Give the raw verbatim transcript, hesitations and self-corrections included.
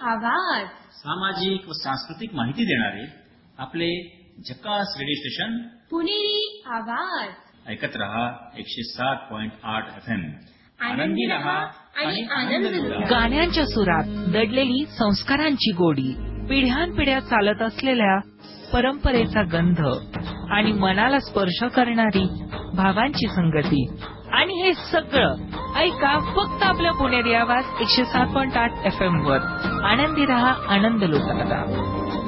आवाज. सामाजिक व सांस्कृतिक माहिती देणारे आपले झकास रेडिओ स्टेशन पुणेरी आवाज. ऐकत रहा एकशे सात पॉइंट आठ एफ एम. आनंदी रहा आणि आनंद लुटा. गाण्यांच्या सुरात दडलेली संस्कारांची गोडी, पिढ्यानपिढ्या चालत असलेल्या परंपरेचा गंध आणि मनाला स्पर्श करणारी भावांची संगती. आणि हे सगळं ऐका फक्त आपल्या पुणेरी आवाज एकशे सात पॉइंट आठ एफ एम वर. आनंदी रहा, आनंद लुटा.